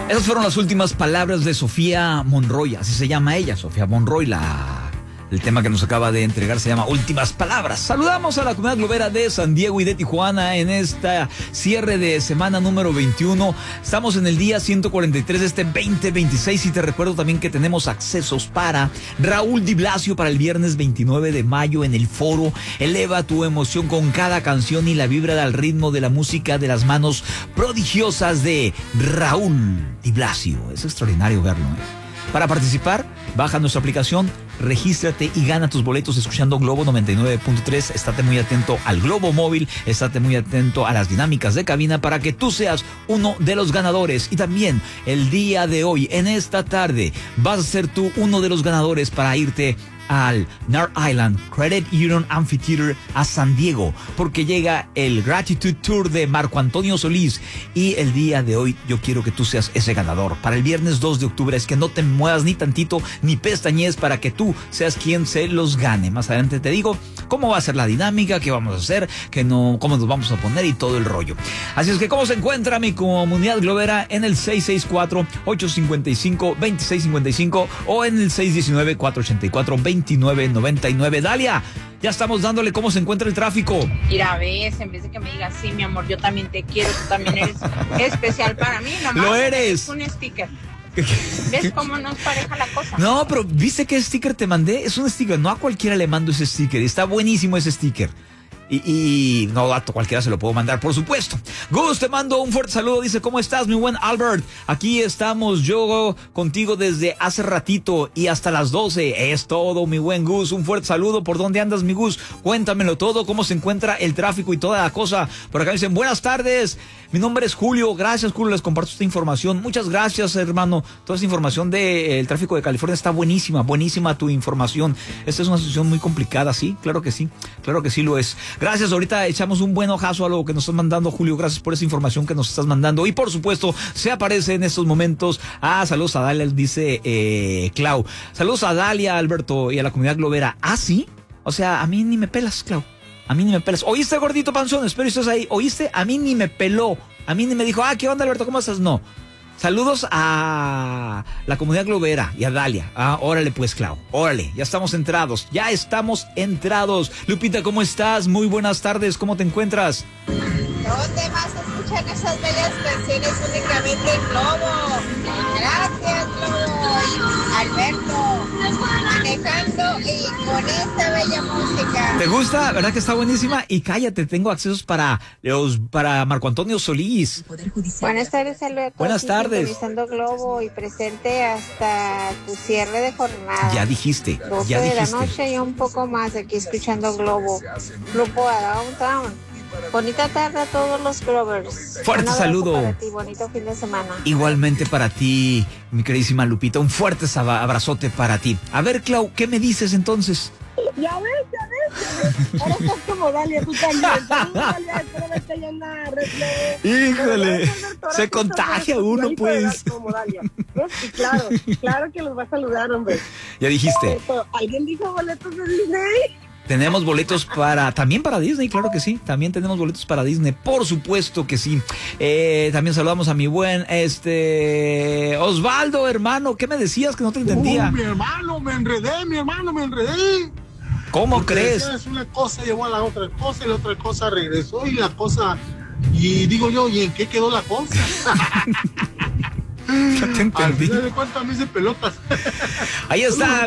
Esas fueron las últimas palabras de Sofía Monroy, así se llama ella, Sofía Monroy. El tema que nos acaba de entregar se llama Últimas Palabras. Saludamos a la comunidad globera de San Diego y de Tijuana en esta cierre de semana número 21. Estamos en el día 143 de este 2026 y te recuerdo también que tenemos accesos para Raúl Di Blasio para el viernes 29 de mayo en el foro. Eleva tu emoción con cada canción y la vibra al ritmo de la música de las manos prodigiosas de Raúl Di Blasio. Es extraordinario verlo, Para participar, baja nuestra aplicación, regístrate y gana tus boletos escuchando Globo 99.3. Estate muy atento al Globo Móvil, estate muy atento a las dinámicas de cabina para que tú seas uno de los ganadores. Y también el día de hoy, en esta tarde, vas a ser tú uno de los ganadores para irte al North Island Credit Union Amphitheater a San Diego, porque llega el Gratitude Tour de Marco Antonio Solís y el día de hoy yo quiero que tú seas ese ganador. Para el viernes 2 de octubre es que no te muevas ni tantito, ni pestañees para que tú seas quien se los gane. Más adelante te digo cómo va a ser la dinámica, qué vamos a hacer, cómo nos vamos a poner y todo el rollo. Así es que cómo se encuentra mi comunidad globera en el 664-855-2655 o en el 619-484-2999. Dalia, ya estamos dándole cómo se encuentra el tráfico. Mira, ves, en vez de que me digas, sí, mi amor, yo también te quiero, tú también eres especial para mí. Nomás lo eres. Un sticker. ¿Ves cómo nos pareja la cosa? No, pero ¿viste qué sticker te mandé? Es un sticker, no a cualquiera le mando ese sticker. Está buenísimo ese sticker. Y no, a cualquiera se lo puedo mandar, por supuesto. Gus, te mando un fuerte saludo. Dice, ¿cómo estás, mi buen Albert? Aquí estamos yo contigo desde hace ratito y hasta las 12. Es todo, mi buen Gus. Un fuerte saludo. ¿Por dónde andas, mi Gus? Cuéntamelo todo, cómo se encuentra el tráfico y toda la cosa. Por acá dicen, buenas tardes. Mi nombre es Julio. Gracias, Julio. Les comparto esta información. Muchas gracias, hermano. Toda esta información del tráfico de California está buenísima. Buenísima tu información. Esta es una situación muy complicada, ¿sí? Claro que sí. Claro que sí lo es. Gracias, ahorita echamos un buen ojazo a lo que nos estás mandando, Julio. Gracias por esa información que nos estás mandando. Y por supuesto, se aparece en estos momentos. Saludos a Dalia, dice Clau. Saludos a Dalia, Alberto, y a la comunidad globera. ¿Sí? O sea, a mí ni me pelas, Clau. A mí ni me pelas. ¿Oíste, gordito panzón? Espero que estés ahí. ¿Oíste? A mí ni me peló. A mí ni me dijo, ¿qué onda, Alberto? ¿Cómo estás? No. Saludos a la comunidad globera y a Dalia. Órale pues, Clau. Órale, ya estamos entrados. Ya estamos entrados. Lupita, ¿cómo estás? Muy buenas tardes. ¿Cómo te encuentras? ¿Dónde vas a escuchar esas bellas canciones únicamente en Globo? Gracias, Globo. Alberto, manejando y con esta bella música. ¿Te gusta? ¿Verdad que está buenísima? Y cállate, tengo accesos para Marco Antonio Solís. Buenas tardes, Alberto. Buenas tardes. Sintonizando Globo y presente hasta tu cierre de jornada. Ya dijiste, 12 ya de dijiste. la noche y un poco más aquí escuchando Globo. Grupo a Downtown. Bonita tarde a todos los Glovers. Fuerte saludo. Para ti, bonito fin de semana. Igualmente para ti, mi queridísima Lupita. Un fuerte abrazote para ti. A ver, Clau, ¿qué me dices entonces? Ya ves. Ahora estás como Dalia, tú también. Dalia, espérame que ya nada. Híjole, se contagia uno, pues. Como Dalia. Y claro que los va a saludar, hombre. Ya dijiste. ¿Alguien dijo boletos de Disney? Tenemos boletos también para Disney, claro que sí. También tenemos boletos para Disney, por supuesto que sí. También saludamos a mi buen Osvaldo, hermano. ¿Qué me decías que no te entendía? Mi hermano, me enredé. ¿Cómo crees? Es una cosa llevó a la otra cosa y la otra cosa regresó y la cosa... Y digo yo, ¿y en qué quedó la cosa? Ya te entendí. Al final de cuentas me hice pelotas. Ahí está.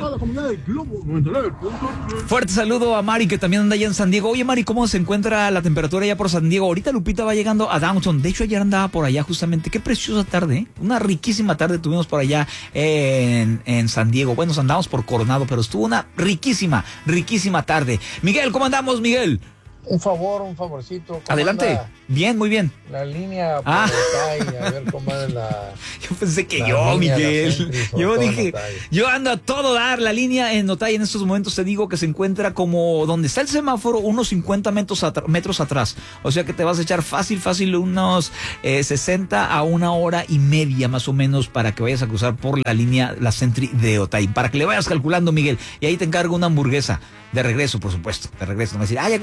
Fuerte saludo a Mari, que también anda allá en San Diego. Oye, Mari, ¿cómo se encuentra la temperatura allá por San Diego? Ahorita Lupita va llegando a Downtown. De hecho, ayer andaba por allá justamente. Qué preciosa tarde, ¿eh? Una riquísima tarde tuvimos por allá en San Diego. Bueno, andamos por Coronado, pero estuvo una riquísima tarde. Miguel, ¿cómo andamos, Miguel? Un favorcito. Adelante. Anda? Bien, muy bien. La línea por Otay, a ver cómo es la... Yo pensé que yo, Miguel. Yo dije, yo ando a todo dar. La línea en Otay en estos momentos te digo que se encuentra como donde está el semáforo, unos 50 metros atrás. O sea que te vas a echar fácil unos 60 a 1 hora y media más o menos para que vayas a cruzar por la línea, la Sentry de Otay. Para que le vayas calculando, Miguel. Y ahí te encargo una hamburguesa. De regreso, por supuesto. De regreso. No me decir, ya casi luego. No.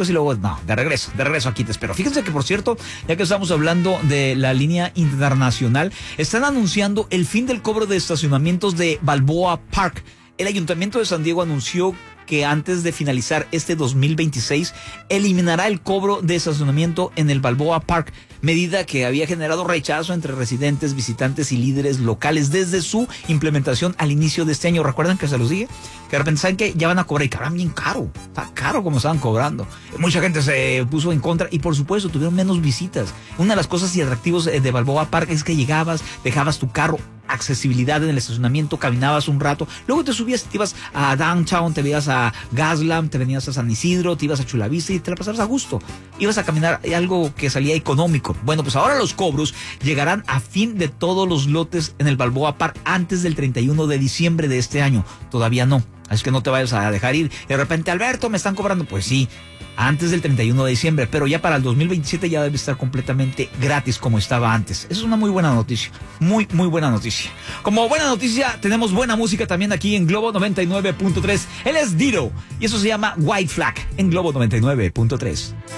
No, de regreso aquí te espero. Fíjense que, por cierto, ya que estamos hablando de la línea internacional, están anunciando el fin del cobro de estacionamientos de Balboa Park. El Ayuntamiento de San Diego anunció que antes de finalizar este 2026 eliminará el cobro de estacionamiento en el Balboa Park, medida que había generado rechazo entre residentes, visitantes y líderes locales desde su implementación al inicio de este año. ¿Recuerdan que se los dije? Que de repente saben que ya van a cobrar y cobran bien caro. Está caro como estaban cobrando. Mucha gente se puso en contra y, por supuesto, tuvieron menos visitas. Una de las cosas y atractivos de Balboa Park es que llegabas, dejabas tu carro, accesibilidad en el estacionamiento, caminabas un rato, luego te subías, te ibas a Downtown, te ibas a Gaslamp, te venías a San Isidro, te ibas a Chula Vista y te la pasabas a gusto. Ibas a caminar algo que salía económico. Bueno, pues ahora los cobros llegarán a fin de todos los lotes en el Balboa Park antes del 31 de diciembre de este año. Todavía no. Así que no te vayas a dejar ir. De repente, Alberto, me están cobrando. Pues sí, antes del 31 de diciembre, pero ya para el 2027 ya debe estar completamente gratis como estaba antes. Esa es una muy buena noticia. Muy buena noticia. Como buena noticia, tenemos buena música también aquí en Globo 99.3. Él es Diro y eso se llama White Flag en Globo 99.3.